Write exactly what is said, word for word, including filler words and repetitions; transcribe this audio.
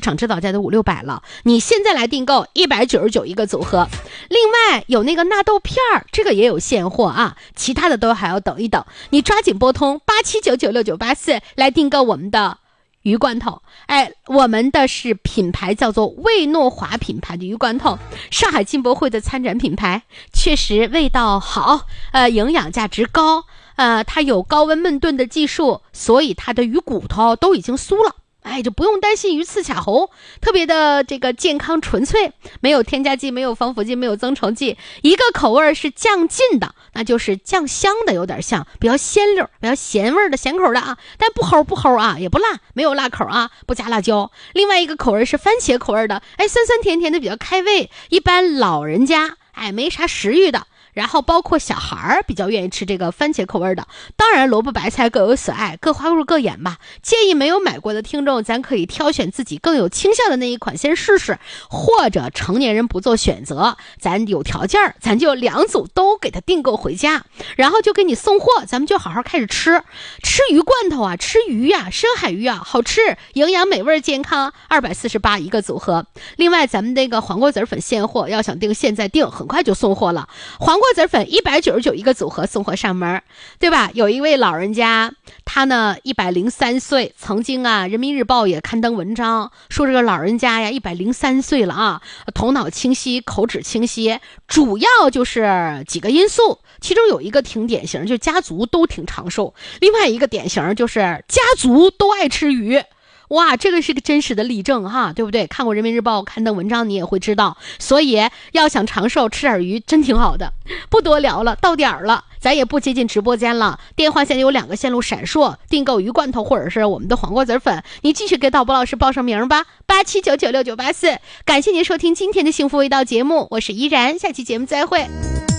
场指导价都五六百了，你现在来订购一百九十九一个组合。另外有那个纳豆片儿，这个也有现货啊，其他的都还要等一等。你抓紧拨通八七九九六九八四来订购我们的鱼罐头。哎，我们的是品牌叫做魏诺华品牌的鱼罐头，上海进博会的参展品牌，确实味道好，呃，营养价值高，呃，它有高温焖炖的技术，所以它的鱼骨头都已经酥了。哎，就不用担心鱼刺卡喉，特别的这个健康纯粹，没有添加剂，没有防腐剂，没有增稠剂，一个口味是降劲的，那就是酱香的，有点像比较鲜溜比较咸味的咸口的啊，但不齁不齁啊，也不辣，没有辣口啊，不加辣椒。另外一个口味是番茄口味的，哎，酸酸甜甜的，比较开胃，一般老人家哎没啥食欲的，然后包括小孩儿比较愿意吃这个番茄口味的。当然萝卜白菜各有所爱，各花入各眼吧。建议没有买过的听众，咱可以挑选自己更有倾向的那一款先试试，或者成年人不做选择，咱有条件咱就两组都给他订购回家，然后就给你送货，咱们就好好开始吃吃鱼罐头啊，吃鱼呀、啊，深海鱼啊，好吃，营养美味健康，二百四十八一个组合。另外咱们那个黄瓜籽粉现货，要想订现在订，很快就送货了。黄瓜籽粉一百九十九一个组合送货上门，对吧？有一位老人家，他呢一百零三岁，曾经啊人民日报也刊登文章说这个老人家呀一百零三岁了啊，头脑清晰，口齿清晰，主要就是几个因素，其中有一个挺典型，就是家族都挺长寿，另外一个典型就是家族都爱吃鱼。哇，这个是个真实的例证哈，对不对？看过人民日报刊登文章你也会知道，所以要想长寿吃点鱼真挺好的。不多聊了，到点儿了，咱也不接近直播间了，电话现在有两个线路闪烁，订购鱼罐头或者是我们的黄瓜籽粉，你继续给导播老师报上名吧，八七九九六九八四。感谢您收听今天的幸福味道节目，我是依然，下期节目再会。